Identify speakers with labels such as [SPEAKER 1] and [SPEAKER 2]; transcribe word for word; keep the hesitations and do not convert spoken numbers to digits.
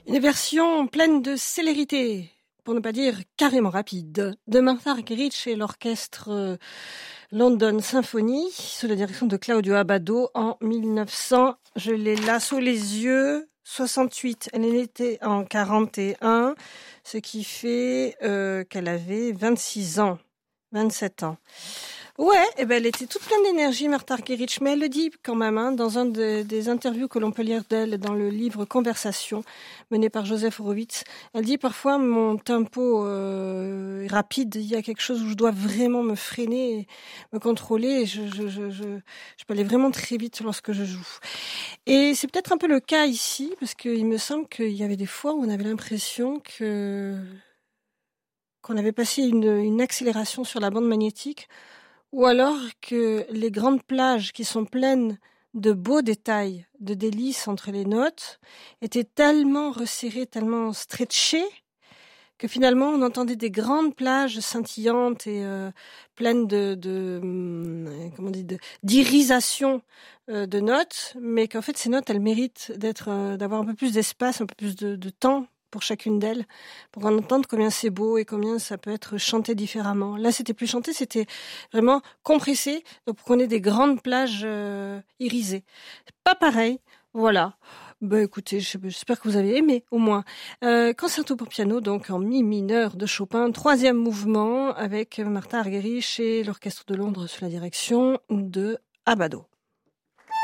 [SPEAKER 1] Une version pleine de célérité, pour ne pas dire carrément rapide, de Martha Argerich et l'orchestre euh, London Symphony, sous la direction de Claudio Abbado en mille neuf cents. Je l'ai là sous les yeux, soixante-huit. Elle est née en quarante et un, ce qui fait euh, qu'elle avait vingt-six ans, vingt-sept ans. Ouais, eh ben elle était toute pleine d'énergie, Martha Argerich, mais elle le dit quand même, hein, dans un de, des interviews que l'on peut lire d'elle dans le livre Conversation, mené par Joseph Horowitz. Elle dit parfois mon tempo euh, est rapide, il y a quelque chose où je dois vraiment me freiner, et me contrôler, et je, je, je, je, je peux aller vraiment très vite lorsque je joue. Et c'est peut-être un peu le cas ici, parce qu'il me semble qu'il y avait des fois où on avait l'impression que qu'on avait passé une, une accélération sur la bande magnétique, ou alors que les grandes plages qui sont pleines de beaux détails, de délices entre les notes, étaient tellement resserrées, tellement stretchées, que finalement on entendait des grandes plages scintillantes et euh, pleines de, de hum, comment on dit, de d'irisation euh, de notes, mais qu'en fait ces notes elles méritent d'être, euh, d'avoir un peu plus d'espace, un peu plus de, de temps pour chacune d'elles, pour en entendre combien c'est beau et combien ça peut être chanté différemment. Là, c'était plus chanté, c'était vraiment compressé, donc pour qu'on ait des grandes plages euh, irisées. Pas pareil, voilà. Ben écoutez, j'espère que vous avez aimé, au moins. Euh, concerto pour piano, donc en mi mineur de Chopin, troisième mouvement avec Martha Argerich et l'Orchestre de Londres sous la direction de Abbado.